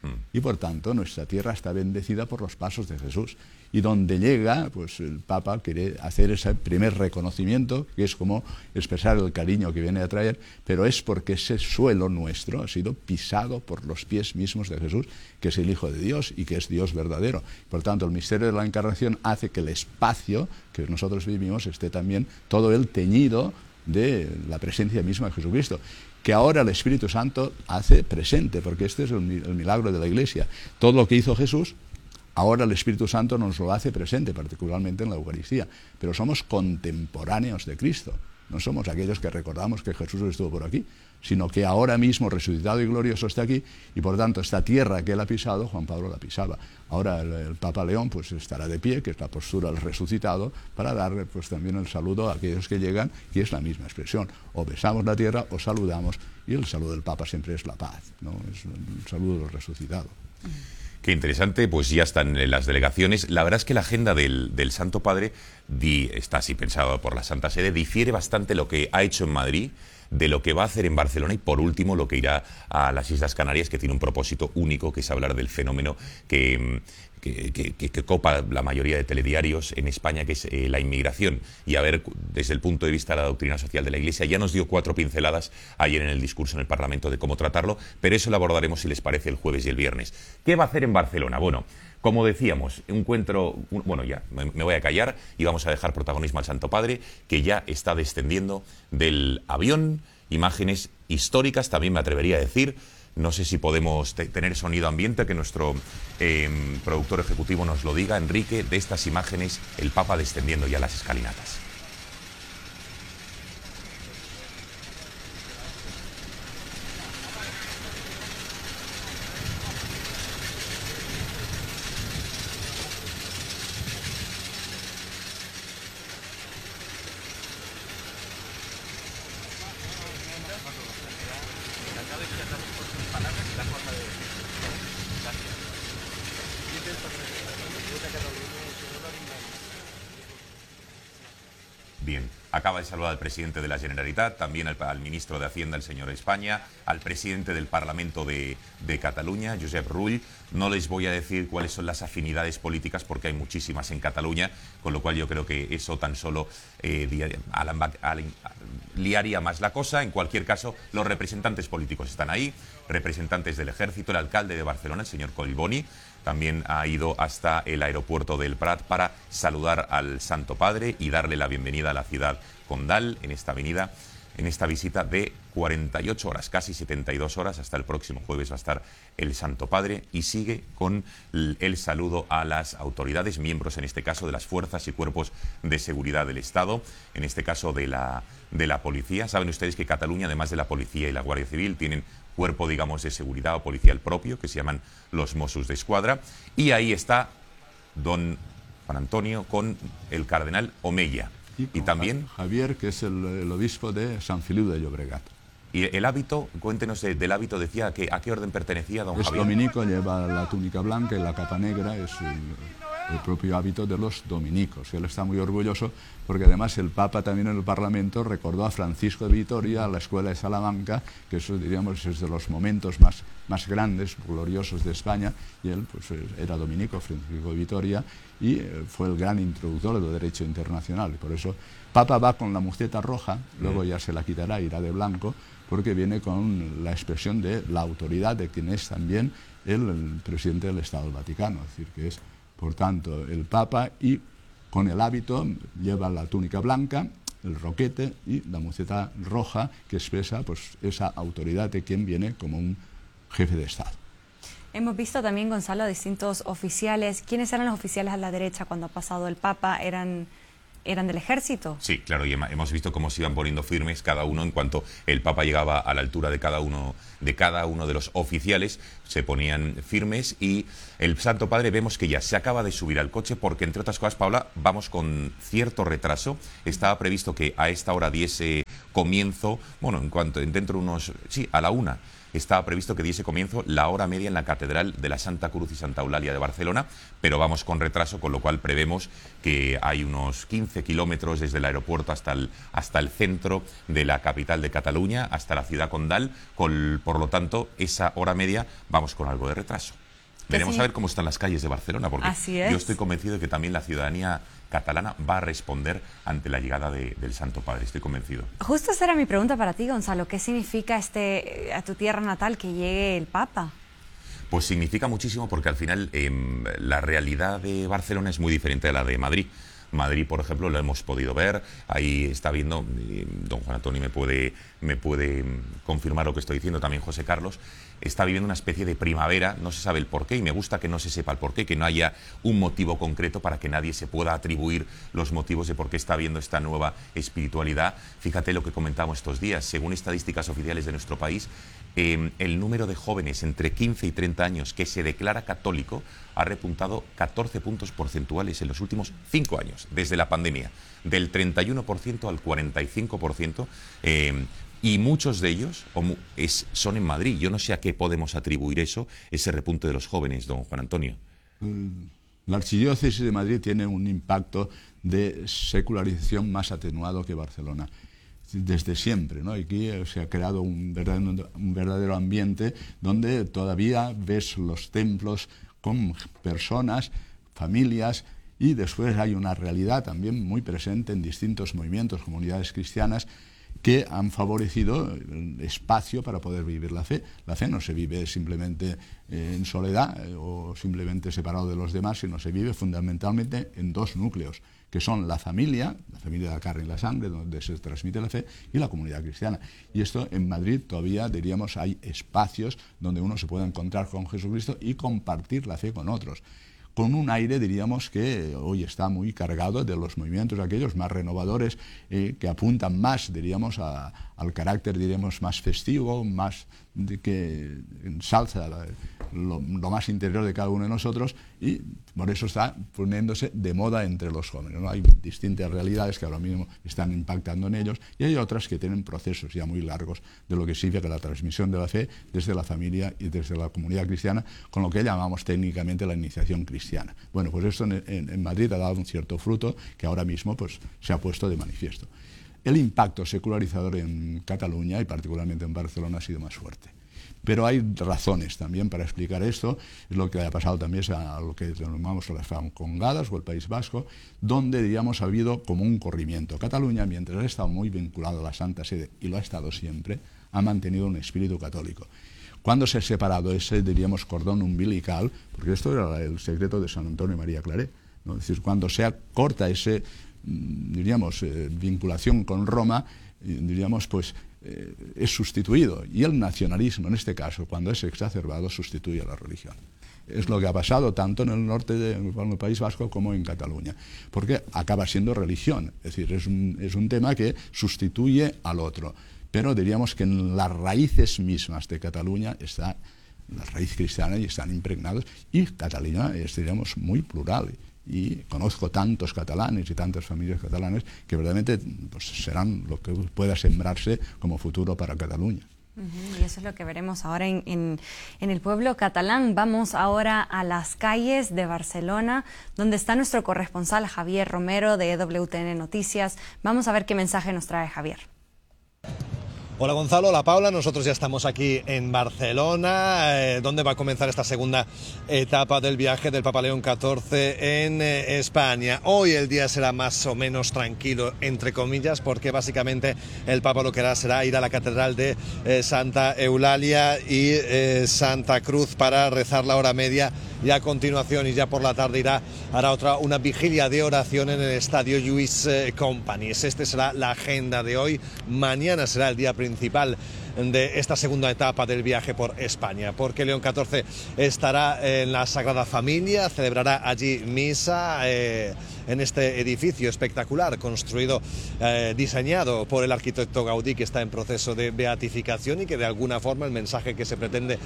Y por tanto nuestra tierra está bendecida por los pasos de Jesús. Y donde llega, pues el Papa quiere hacer ese primer reconocimiento, que es como expresar el cariño que viene a traer, pero es porque ese suelo nuestro ha sido pisado por los pies mismos de Jesús, que es el Hijo de Dios y que es Dios verdadero. Por tanto, el misterio de la encarnación hace que el espacio que nosotros vivimos esté también todo el teñido de la presencia misma de Jesucristo, que ahora el Espíritu Santo hace presente, porque este es el, el milagro de la Iglesia. Todo lo que hizo Jesús, ahora el Espíritu Santo nos lo hace presente, particularmente en la Eucaristía. Pero somos contemporáneos de Cristo. No somos aquellos que recordamos que Jesús estuvo por aquí, sino que ahora mismo resucitado y glorioso está aquí, y por tanto esta tierra que él ha pisado, Juan Pablo la pisaba. Ahora el, el Papa León pues estará de pie, que es la postura del resucitado, para darle pues también el saludo a aquellos que llegan, y es la misma expresión. O besamos la tierra o saludamos, y el saludo del Papa siempre es la paz, ¿no? Es el saludo del resucitado. Qué interesante, pues ya están en las delegaciones. La verdad es que la agenda del, del Santo Padre di, está así pensada por la Santa Sede, difiere bastante lo que ha hecho en Madrid de lo que va a hacer en Barcelona y por último lo que irá a las Islas Canarias, que tiene un propósito único, que es hablar del fenómeno que... Que, que, que copa la mayoría de telediarios en España, que es eh, la inmigración, y a ver, desde el punto de vista de la doctrina social de la Iglesia. Ya nos dio cuatro pinceladas ayer en el discurso en el Parlamento de cómo tratarlo, pero eso lo abordaremos, si les parece, el jueves y el viernes. ¿Qué va a hacer en Barcelona? Bueno, como decíamos, un encuentro... Un, bueno, ya, me, me voy a callar y vamos a dejar protagonismo al Santo Padre, que ya está descendiendo del avión. Imágenes históricas, también me atrevería a decir. No sé si podemos te tener sonido ambiente, que nuestro eh, productor ejecutivo nos lo diga, Enrique, de estas imágenes, el Papa descendiendo ya las escalinatas. Bien, acaba de saludar al presidente de la Generalitat, también al, al ministro de Hacienda, el señor España, al presidente del Parlamento de, de Cataluña, Josep Rull. No les voy a decir cuáles son las afinidades políticas porque hay muchísimas en Cataluña, con lo cual yo creo que eso tan solo eh, liaría más la cosa. En cualquier caso, los representantes políticos están ahí, representantes del Ejército, el alcalde de Barcelona, el señor Collboni, también ha ido hasta el aeropuerto del Prat para saludar al Santo Padre y darle la bienvenida a la ciudad condal en esta avenida, en esta visita de cuarenta y ocho horas, casi setenta y dos horas. Hasta el próximo jueves va a estar el Santo Padre y sigue con el saludo a las autoridades, miembros en este caso de las fuerzas y cuerpos de seguridad del Estado, en este caso de la, de la policía. Saben ustedes que Cataluña, además de la policía y la Guardia Civil, tienen cuerpo, digamos, de seguridad o policial propio, que se llaman los Mossos d'Esquadra, y ahí está don Juan Antonio con el cardenal Omeya. Y, y también Javier, que es el, el obispo de San Feliu de Llobregat. Y el hábito, cuéntenos de, del hábito, decía, que, ¿a qué orden pertenecía don es Javier? Dominico, lleva la túnica blanca y la capa negra, es el, el propio hábito de los dominicos. Él está muy orgulloso porque además el Papa también en el Parlamento recordó a Francisco de Vitoria, a la escuela de Salamanca, que eso, diríamos, es de los momentos más, más grandes, gloriosos de España, y él pues era dominico, Francisco de Vitoria, y fue el gran introductor del derecho internacional. Y por eso Papa va con la muceta roja, luego ya se la quitará, irá de blanco, porque viene con la expresión de la autoridad de quien es también el, el presidente del Estado del Vaticano, es decir, que es, por tanto, el Papa, y con el hábito lleva la túnica blanca, el roquete y la muceta roja, que expresa pues esa autoridad de quien viene como un jefe de Estado. Hemos visto también, Gonzalo, distintos oficiales. ¿Quiénes eran los oficiales a la derecha cuando ha pasado el Papa? ¿Eran, eran del ejército? Sí, claro, y hemos visto cómo se iban poniendo firmes cada uno en cuanto el Papa llegaba a la altura de cada uno de cada uno de los oficiales, se ponían firmes, y el Santo Padre vemos que ya se acaba de subir al coche porque, entre otras cosas, Paula, vamos con cierto retraso. Estaba previsto que a esta hora diese comienzo, bueno, en cuanto dentro de unos, sí, a la una, estaba previsto que diese comienzo la hora media en la Catedral de la Santa Cruz y Santa Eulalia de Barcelona, pero vamos con retraso, con lo cual prevemos que hay unos quince kilómetros desde el aeropuerto hasta el, hasta el centro de la capital de Cataluña, hasta la ciudad condal, con, por lo tanto, esa hora media vamos con algo de retraso. Veremos sí. a ver cómo están las calles de Barcelona, porque Así es. yo estoy convencido de que también la ciudadanía catalana va a responder ante la llegada de, del Santo Padre, estoy convencido. Justo esa era mi pregunta para ti, Gonzalo. ¿Qué significa este a tu tierra natal que llegue el Papa? Pues significa muchísimo porque al final eh, la realidad de Barcelona es muy diferente a la de Madrid. Madrid, por ejemplo, lo hemos podido ver, ahí está viendo, don Juan Antonio me puede, me puede confirmar lo que estoy diciendo, también José Carlos, está viviendo una especie de primavera, no se sabe el porqué, y me gusta que no se sepa el porqué, que no haya un motivo concreto para que nadie se pueda atribuir los motivos de por qué está habiendo esta nueva espiritualidad. Fíjate lo que comentamos estos días, según estadísticas oficiales de nuestro país, eh, el número de jóvenes entre quince y treinta años que se declara católico ha repuntado catorce puntos porcentuales en los últimos cinco años, desde la pandemia, del treinta y uno por ciento al cuarenta y cinco por ciento, eh, y muchos de ellos es, son en Madrid. Yo no sé a qué podemos atribuir eso, ese repunte de los jóvenes, don Juan Antonio. La Archidiócesis de Madrid tiene un impacto de secularización más atenuado que Barcelona. Desde siempre, ¿no? Aquí se ha creado un verdadero, un verdadero ambiente donde todavía ves los templos con personas, familias, y después hay una realidad también muy presente en distintos movimientos, comunidades cristianas, que han favorecido el espacio para poder vivir la fe. La fe no se vive simplemente eh, en soledad eh, o simplemente separado de los demás, sino se vive fundamentalmente en dos núcleos, que son la familia, la familia de la carne y la sangre, donde se transmite la fe, y la comunidad cristiana. Y esto en Madrid todavía, diríamos, hay espacios donde uno se puede encontrar con Jesucristo y compartir la fe con otros, con un aire, diríamos, que hoy está muy cargado de los movimientos aquellos más renovadores, eh, que apuntan más, diríamos, a, al carácter, diríamos, más festivo, más de que ensalza la, lo, lo más interior de cada uno de nosotros, y por eso está poniéndose de moda entre los jóvenes, ¿no? Hay distintas realidades que ahora mismo están impactando en ellos, y hay otras que tienen procesos ya muy largos de lo que significa la transmisión de la fe desde la familia y desde la comunidad cristiana, con lo que llamamos técnicamente la iniciación cristiana. Bueno, pues esto en, en, en Madrid ha dado un cierto fruto que ahora mismo pues, se ha puesto de manifiesto. El impacto secularizador en Cataluña y particularmente en Barcelona ha sido más fuerte. Pero hay razones también para explicar esto, es lo que ha pasado también a lo que llamamos las francongadas o el País Vasco, donde, digamos, ha habido como un corrimiento. Cataluña, mientras ha estado muy vinculado a la Santa Sede, y lo ha estado siempre, ha mantenido un espíritu católico. Cuando se ha separado ese, diríamos, cordón umbilical, porque esto era el secreto de San Antonio María Claret, ¿no? Es decir, cuando se corta ese, diríamos, eh, vinculación con Roma, eh, diríamos, pues, eh, es sustituido. Y el nacionalismo, en este caso, cuando es exacerbado, sustituye a la religión. Es lo que ha pasado tanto en el norte del de, País Vasco como en Cataluña, porque acaba siendo religión, es decir, es un, es un tema que sustituye al otro. Pero diríamos que en las raíces mismas de Cataluña está la raíz cristiana y están impregnados, y Cataluña es, diríamos, muy plural. Y conozco tantos catalanes y tantas familias catalanas que verdaderamente pues, serán lo que pueda sembrarse como futuro para Cataluña. Uh-huh, y eso es lo que veremos ahora en, en, en el pueblo catalán. Vamos ahora a las calles de Barcelona, donde está nuestro corresponsal Javier Romero de E W T N Noticias. Vamos a ver qué mensaje nos trae Javier. Hola Gonzalo, hola Paula, nosotros ya estamos aquí en Barcelona, eh, donde va a comenzar esta segunda etapa del viaje del Papa León catorce en eh, España. Hoy el día será más o menos tranquilo, entre comillas, porque básicamente el Papa lo que hará será ir a la Catedral de eh, Santa Eulalia y eh, Santa Cruz para rezar la hora media, y a continuación y ya por la tarde irá, hará otra, una vigilia de oración en el Estadio Lluís eh, Companys. Esta será la agenda de hoy. Mañana será el día principal de esta segunda etapa del viaje por España, porque León catorce estará en la Sagrada Familia, celebrará allí misa eh, en este edificio espectacular construido, eh, diseñado por el arquitecto Gaudí, que está en proceso de beatificación, y que de alguna forma el mensaje que se pretende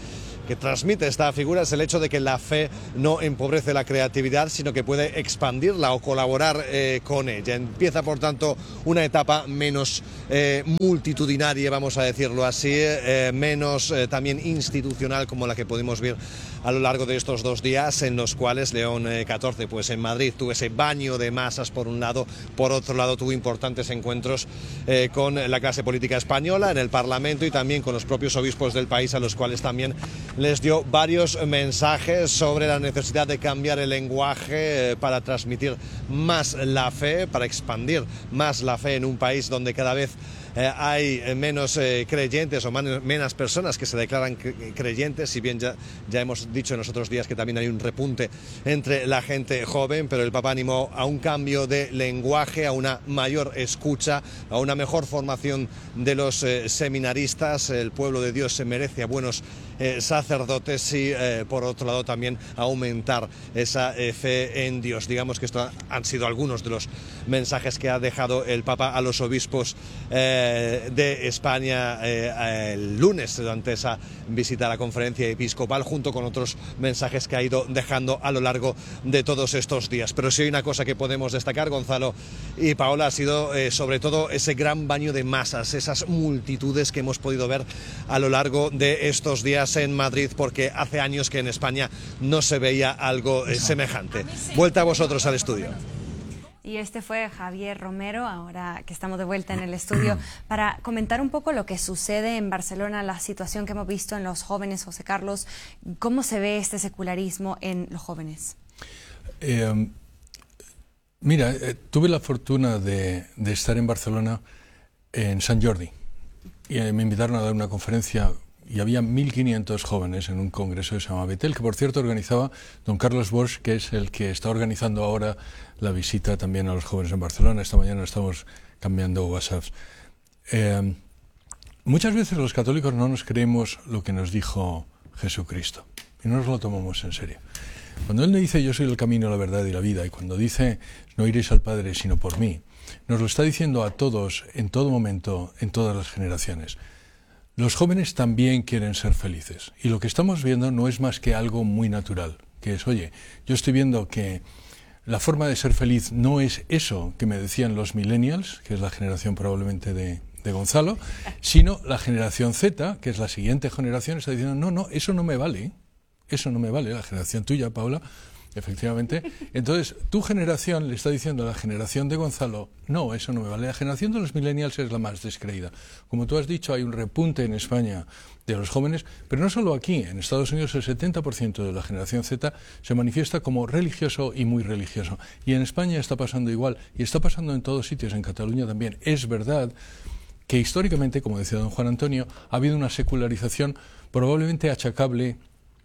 que transmite esta figura es el hecho de que la fe no empobrece la creatividad, sino que puede expandirla o colaborar eh, con ella. Empieza, por tanto, una etapa menos eh, multitudinaria, vamos a decirlo así, eh, menos eh, también institucional, como la que pudimos ver a lo largo de estos dos días, en los cuales León catorce, pues en Madrid, tuvo ese baño de masas por un lado, por otro lado tuvo importantes encuentros eh, con la clase política española en el Parlamento y también con los propios obispos del país, a los cuales también les dio varios mensajes sobre la necesidad de cambiar el lenguaje eh, para transmitir más la fe, para expandir más la fe en un país donde cada vez Eh, hay menos eh, creyentes o man, menos personas que se declaran creyentes, si bien ya, ya hemos dicho en los otros días que también hay un repunte entre la gente joven, pero el Papa animó a un cambio de lenguaje, a una mayor escucha, a una mejor formación de los eh, seminaristas. El pueblo de Dios se merece a buenos eh, sacerdotes y, eh, por otro lado, también aumentar esa eh, fe en Dios. Digamos que estos han sido algunos de los mensajes que ha dejado el Papa a los obispos eh, de España eh, el lunes durante esa visita a la conferencia episcopal, junto con otros mensajes que ha ido dejando a lo largo de todos estos días. Pero si hay una cosa que podemos destacar, Gonzalo y Paola, ha sido eh, sobre todo ese gran baño de masas, esas multitudes que hemos podido ver a lo largo de estos días en Madrid, porque hace años que en España no se veía algo eh, semejante. Vuelta a vosotros al estudio. Y este fue Javier Romero, ahora que estamos de vuelta en el estudio, para comentar un poco lo que sucede en Barcelona, la situación que hemos visto en los jóvenes. José Carlos, ¿cómo se ve este secularismo en los jóvenes? Eh, mira, eh, tuve la fortuna de, de estar en Barcelona en Sant Jordi y eh, me invitaron a dar una conferencia y había mil quinientos jóvenes en un congreso que se llama Betel, que por cierto organizaba don Carlos Bosch, que es el que está organizando ahora la visita también a los jóvenes en Barcelona. Esta mañana estamos cambiando WhatsApps. Eh, muchas veces los católicos no nos creemos lo que nos dijo Jesucristo y no nos lo tomamos en serio. Cuando Él nos dice yo soy el camino, la verdad y la vida, y cuando dice no iréis al Padre sino por mí, nos lo está diciendo a todos, en todo momento, en todas las generaciones. Los jóvenes también quieren ser felices y lo que estamos viendo no es más que algo muy natural, que es, oye, yo estoy viendo que la forma de ser feliz no es eso que me decían los millennials, que es la generación probablemente de, de Gonzalo, sino la generación Z, que es la siguiente generación, está diciendo, no, no, eso no me vale, eso no me vale, la generación tuya, Paula, efectivamente. Entonces, tu generación le está diciendo a la generación de Gonzalo, no, eso no me vale. La generación de los millennials es la más descreída. Como tú has dicho, hay un repunte en España de los jóvenes, pero no solo aquí. En Estados Unidos el setenta por ciento de la generación Z se manifiesta como religioso y muy religioso. Y en España está pasando igual, y está pasando en todos sitios, en Cataluña también. Es verdad que históricamente, como decía don Juan Antonio, ha habido una secularización probablemente achacable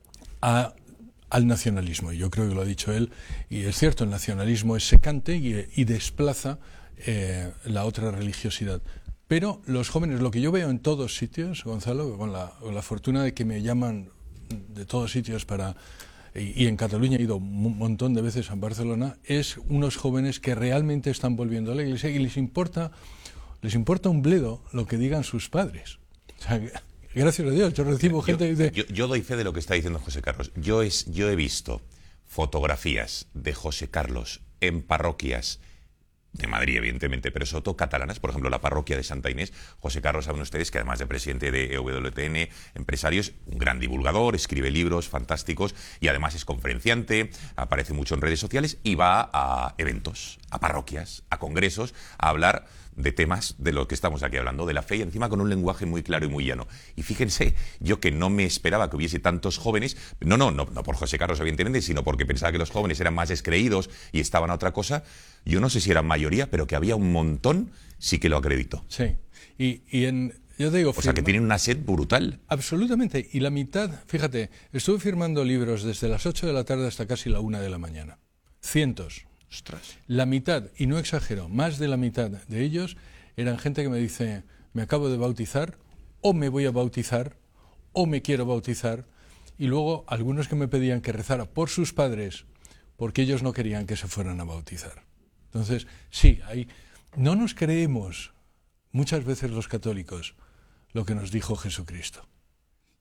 a al nacionalismo, y yo creo que lo ha dicho él, y es cierto, el nacionalismo es secante y, y desplaza eh, la otra religiosidad. Pero los jóvenes, lo que yo veo en todos sitios, Gonzalo, con la, con la fortuna de que me llaman de todos sitios para, y, y en Cataluña he ido un montón de veces a Barcelona, es unos jóvenes que realmente están volviendo a la iglesia y les importa, les importa un bledo lo que digan sus padres. O sea, gracias a Dios, yo recibo yo, gente que dice... Yo, yo doy fe de lo que está diciendo José Carlos. Yo, es, yo he visto fotografías de José Carlos en parroquias de Madrid, evidentemente, pero sobre todo catalanas, por ejemplo, la parroquia de Santa Inés. José Carlos, saben ustedes que además de presidente de E W T N, empresarios, un gran divulgador, escribe libros fantásticos y además es conferenciante, aparece mucho en redes sociales y va a eventos, a parroquias, a congresos, a hablar de temas de lo que estamos aquí hablando, de la fe, y encima con un lenguaje muy claro y muy llano. Y fíjense, yo que no me esperaba que hubiese tantos jóvenes, no, no, no, no por José Carlos evidentemente, sino porque pensaba que los jóvenes eran más descreídos y estaban a otra cosa. Yo no sé si eran mayoría, pero que había un montón, sí que lo acredito. Sí, y, y en... Yo te digo, o sea, que tienen una sed brutal. Absolutamente, y la mitad, fíjate, estuve firmando libros desde las ocho de la tarde hasta casi la una de la mañana. Cientos. Ostras. La mitad, y no exagero, más de la mitad de ellos eran gente que me dice, me acabo de bautizar, o me voy a bautizar, o me quiero bautizar, y luego algunos que me pedían que rezara por sus padres, porque ellos no querían que se fueran a bautizar. Entonces, sí, hay, no nos creemos muchas veces los católicos lo que nos dijo Jesucristo.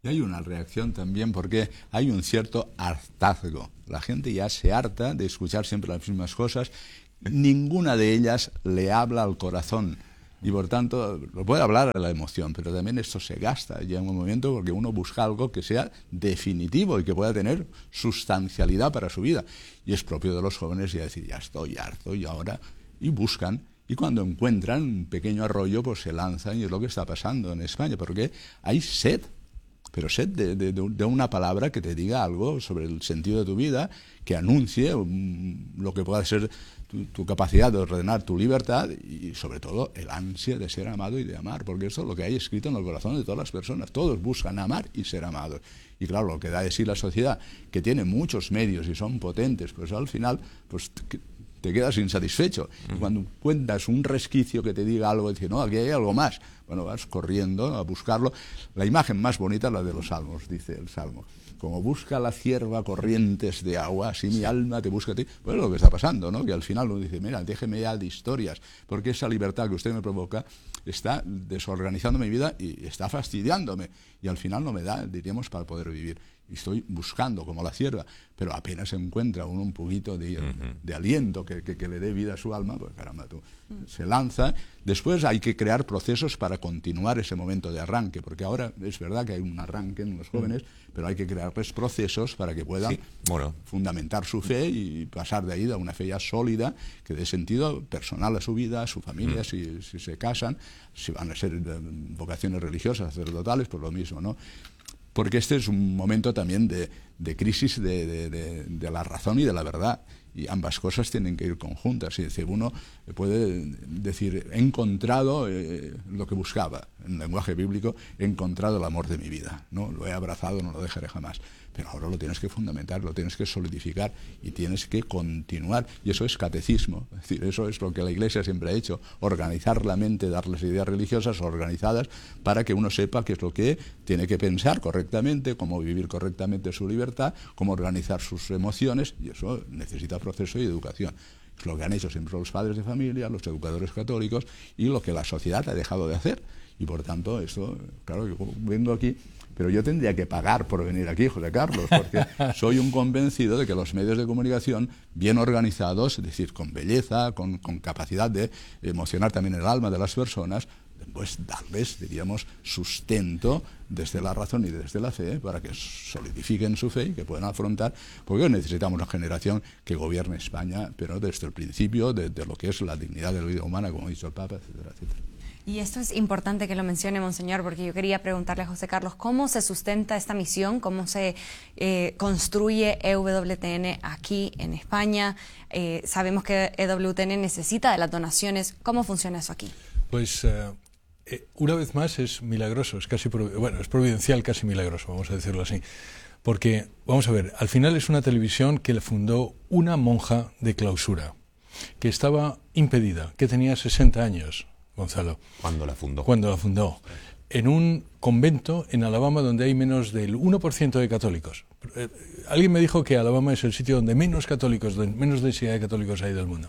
Y hay una reacción también porque hay un cierto hartazgo. La gente ya se harta de escuchar siempre las mismas cosas. Ninguna de ellas le habla al corazón. Y por tanto, lo puede hablar a la emoción, pero también esto se gasta. Llega un momento porque uno busca algo que sea definitivo y que pueda tener sustancialidad para su vida. Y es propio de los jóvenes ya decir, ya estoy harto y ahora... Y buscan. Y cuando encuentran un pequeño arroyo, pues se lanzan y es lo que está pasando en España. Porque hay sed. Pero sed de, de, de una palabra que te diga algo sobre el sentido de tu vida, que anuncie um, lo que pueda ser tu, tu capacidad de ordenar tu libertad y sobre todo el ansia de ser amado y de amar, porque eso es lo que hay escrito en el corazón de todas las personas. Todos buscan amar y ser amados. Y claro, lo que da de sí la sociedad, que tiene muchos medios y son potentes, pues al final pues te quedas insatisfecho. Y cuando cuentas un resquicio que te diga algo, dices, no, aquí hay algo más. Bueno, vas corriendo a buscarlo. La imagen más bonita es la de los salmos, dice el salmo. Como busca la cierva corrientes de agua, así mi alma te busca a ti. Pues es lo que está pasando, ¿no? Que al final uno dice, mira, déjeme ya de historias, porque esa libertad que usted me provoca está desorganizando mi vida y está fastidiándome. Y al final no me da, diríamos, para poder vivir. Y estoy buscando como la cierva, pero apenas encuentra uno un poquito de, uh-huh. de aliento que, que, que le dé vida a su alma, pues caramba, tú, uh-huh. se lanza. Después hay que crear procesos para continuar ese momento de arranque, porque ahora es verdad que hay un arranque en los jóvenes, uh-huh. pero hay que crearles procesos para que puedan sí, bueno. fundamentar su fe y pasar de ahí a una fe ya sólida, que dé sentido personal a su vida, a su familia, uh-huh. si, si se casan, si van a ser vocaciones religiosas, sacerdotales, pues lo mismo, ¿no? Porque este es un momento también de, de crisis de, de, de, de la razón y de la verdad. Y ambas cosas tienen que ir conjuntas. Y dice, uno puede decir, he encontrado eh, lo que buscaba. En lenguaje bíblico, he encontrado el amor de mi vida, ¿no? Lo he abrazado, no lo dejaré jamás. Pero ahora lo tienes que fundamentar, lo tienes que solidificar y tienes que continuar. Y eso es catecismo. Es decir, eso es lo que la Iglesia siempre ha hecho. Organizar la mente, darles ideas religiosas organizadas para que uno sepa qué es lo que tiene que pensar correctamente, cómo vivir correctamente su libertad, cómo organizar sus emociones. Y eso necesita proceso y educación. Es lo que han hecho siempre los padres de familia, los educadores católicos y lo que la sociedad ha dejado de hacer. Y por tanto, esto, claro, yo vengo aquí, pero yo tendría que pagar por venir aquí, José Carlos, porque soy un convencido de que los medios de comunicación bien organizados, es decir, con belleza, con, con capacidad de emocionar también el alma de las personas, pues darles, diríamos, sustento desde la razón y desde la fe para que solidifiquen su fe y que puedan afrontar, porque hoy necesitamos una generación que gobierne España, pero desde el principio de, de lo que es la dignidad de la vida humana, como ha dicho el Papa, etcétera, etcétera. Y esto es importante que lo mencione, Monseñor, porque yo quería preguntarle a José Carlos, ¿cómo se sustenta esta misión? ¿Cómo se eh, construye E W T N aquí en España? Eh, sabemos que E W T N necesita de las donaciones. ¿Cómo funciona eso aquí? Pues uh, eh, una vez más es milagroso, es casi bueno, es providencial, casi milagroso, vamos a decirlo así. Porque, vamos a ver, al final es una televisión que le fundó una monja de clausura, que estaba impedida, que tenía sesenta años. Gonzalo. ¿Cuándo la fundó? Cuando la fundó. En un convento en Alabama donde hay menos del uno por ciento de católicos. Eh, alguien me dijo que Alabama es el sitio donde menos católicos, donde menos densidad de católicos hay del mundo.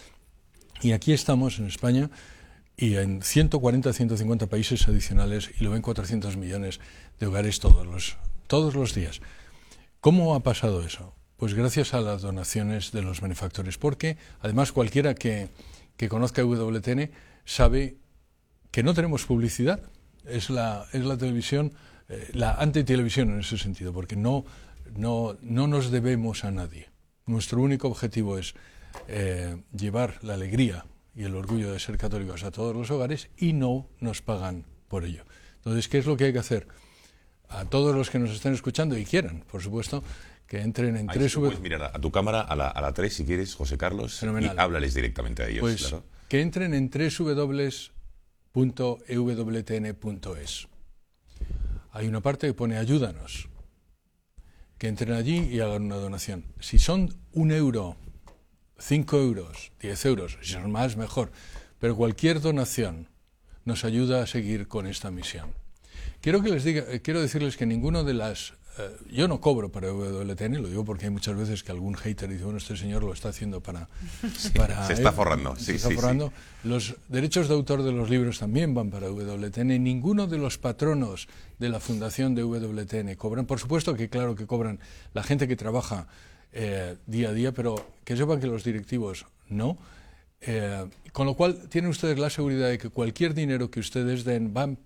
Y aquí estamos en España y en ciento cuarenta, ciento cincuenta países adicionales y lo ven cuatrocientos millones de hogares todos los, todos los días. ¿Cómo ha pasado eso? Pues gracias a las donaciones de los benefactores, porque además cualquiera que, que conozca E W T N sabe que no tenemos publicidad, es la, es la televisión, eh, la antitelevisión en ese sentido, porque no, no, no nos debemos a nadie. Nuestro único objetivo es eh, llevar la alegría y el orgullo de ser católicos a todos los hogares y no nos pagan por ello. Entonces, ¿qué es lo que hay que hacer? A todos los que nos estén escuchando y quieran, por supuesto, que entren en tres... Puedes mirar a tu cámara, a la, a la tres, si quieres, José Carlos, Fenomenal. Y háblales directamente a ellos. Pues claro. Que entren en doble u doble u doble u punto e w t n punto es. Hay una parte que pone ayúdanos. Que entren allí y hagan una donación. Si son un euro, cinco euros, diez euros, si son más, mejor. Pero cualquier donación nos ayuda a seguir con esta misión. Quiero que les diga, quiero decirles que ninguno de las eh, yo no cobro para W W T N, lo digo porque hay muchas veces que algún hater dice, bueno, este señor lo está haciendo para... Sí, para se está él, forrando, se sí, está sí, forrando. sí. Los derechos de autor de los libros también van para W W T N. Ninguno de los patronos de la fundación de W W T N cobran. Por supuesto que claro que cobran la gente que trabaja eh, día a día, pero que sepan que los directivos no. Eh, con lo cual tienen ustedes la seguridad de que cualquier dinero que ustedes den van